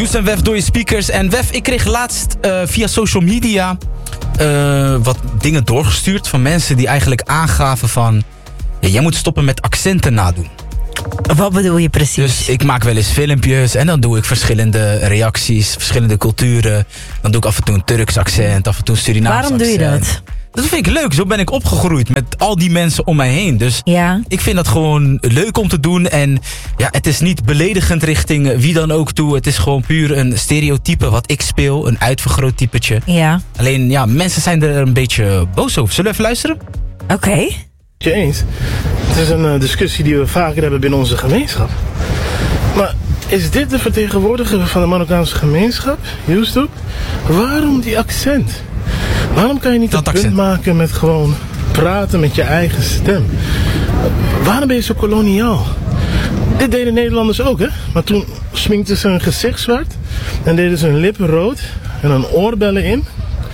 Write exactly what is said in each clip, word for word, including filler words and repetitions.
Juice en Wef door je speakers. En Wef, ik kreeg laatst uh, via social media uh, wat dingen doorgestuurd van mensen die eigenlijk aangaven van... Ja, jij moet stoppen met accenten nadoen. Wat bedoel je precies? Dus ik maak wel eens filmpjes en dan doe ik verschillende reacties, verschillende culturen. Dan doe ik af en toe een Turks accent, af en toe een Surinaams accent. Waarom doe je dat? Dat vind ik leuk. Zo ben ik opgegroeid met al die mensen om mij heen. Dus ja. ik vind dat gewoon leuk om te doen. En ja, het is niet beledigend richting wie dan ook toe. Het is gewoon puur een stereotype wat ik speel. Een uitvergroot typetje. Ja. Alleen, ja, mensen zijn er een beetje boos over. Zullen we even luisteren? Oké. Okay. Je eens. Het is een uh, discussie die we vaker hebben binnen onze gemeenschap. Maar is dit de vertegenwoordiger van de Marokkaanse gemeenschap, Yusuf? Waarom die accent? Waarom kan je niet dat een punt maken met gewoon praten met je eigen stem? Waarom ben je zo koloniaal? Dit deden Nederlanders ook, hè? Maar toen sminkten ze hun gezicht zwart en deden ze hun lippen rood en dan oorbellen in.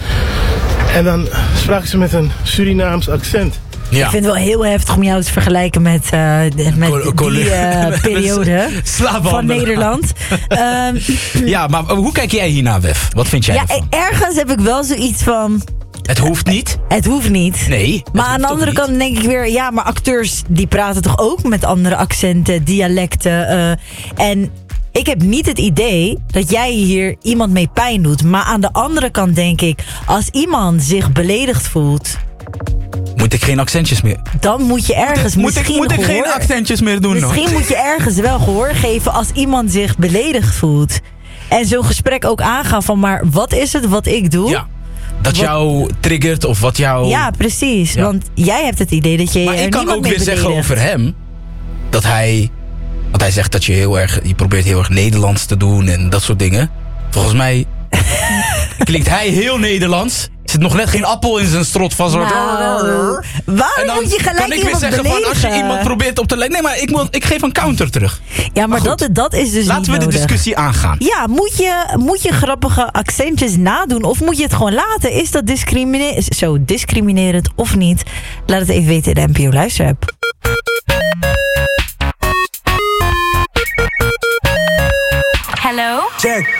En dan spraken ze met een Surinaams accent. Ja. Ik vind het wel heel heftig om jou te vergelijken met, uh, met Col- Col- die uh, periode van Nederland. um, ja, maar hoe kijk jij hiernaar, Wef? Wat vind jij ja, ervan? Ergens heb ik wel zoiets van... Het hoeft niet. Het hoeft niet. Nee. Maar aan de andere kant denk ik weer... Ja, maar acteurs die praten toch ook met andere accenten, dialecten. Uh, en ik heb niet het idee dat jij hier iemand mee pijn doet. Maar aan de andere kant denk ik... Als iemand zich beledigd voelt... Moet ik geen accentjes meer? Dan moet je ergens moet misschien ik, moet ik gehoor, geen accentjes meer doen? Misschien nog? moet je ergens wel gehoor geven als iemand zich beledigd voelt. En zo'n gesprek ook aangaan van... Maar wat is het wat ik doe? Ja. Dat wat, jou triggert of wat jou... Ja, precies. Ja. Want jij hebt het idee dat je maar er ik kan ook weer beledigt. zeggen over hem... Dat hij... Want hij zegt dat je heel erg... Je probeert heel erg Nederlands te doen en dat soort dingen. Volgens mij... klinkt hij heel Nederlands... Er zit nog net geen appel in zijn strot van zo'n... Nou, waarom moet je gelijk kan ik weer zeggen beledigen? van als je iemand probeert op te lijken... Nee, maar ik, moet, ik geef een counter terug. Ja, maar, maar dat, dat is dus laten niet we nodig. de discussie aangaan. Ja, moet je, moet je grappige accentjes nadoen of moet je het gewoon laten? Is dat discrimine- zo discriminerend of niet? Laat het even weten in de N P O Luisterapp. Hello? Check.